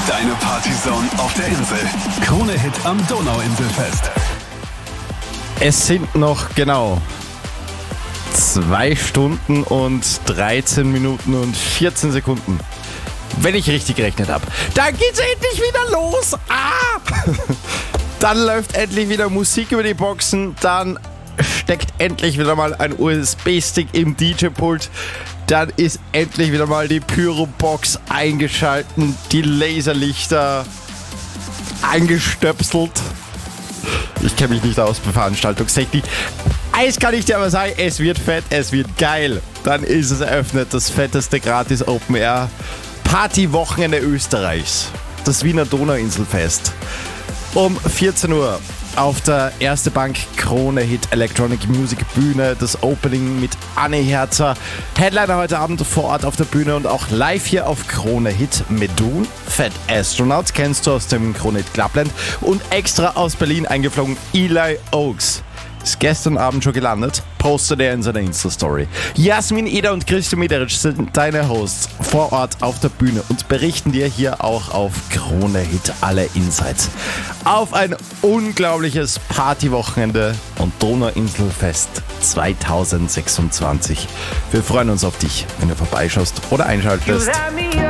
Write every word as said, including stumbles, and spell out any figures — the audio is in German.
Deine Partyzone auf der Insel. Krone Hit am Donauinselfest. Es sind noch genau zwei Stunden und dreizehn Minuten und vierzehn Sekunden. Wenn ich richtig gerechnet habe. Dann geht's endlich wieder los. Ah! Dann läuft endlich wieder Musik über die Boxen. Dann steckt endlich wieder mal ein U S B-Stick im D J-Pult. Dann ist endlich wieder mal die Pyro-Box eingeschalten. Die Laserlichter eingestöpselt. Ich kenne mich nicht aus bei Veranstaltungstechnik. Eins kann ich dir aber sagen, es wird fett, es wird geil. Dann ist es eröffnet, das fetteste gratis Open Air Partywochenende Österreichs. Das Wiener Donauinselfest. Um vierzehn Uhr auf der Erste Bank Krone Hit Electronic Music Bühne. Das Opening mit Anne Herzer. Headliner heute Abend vor Ort auf der Bühne und auch live hier auf Krone Hit Medun. Fat Astronaut kennst du aus dem Krone Hit Clubland. Und extra aus Berlin eingeflogen Eli Oaks. Ist gestern Abend schon gelandet, postet er in seiner Insta-Story. Jasmin Eder und Christian Mederich sind deine Hosts vor Ort auf der Bühne und berichten dir hier auch auf Krone Hit alle Insights. Auf ein unglaubliches Partywochenende und Donauinselfest zwanzig sechsundzwanzig. Wir freuen uns auf dich, wenn du vorbeischaust oder einschaltest.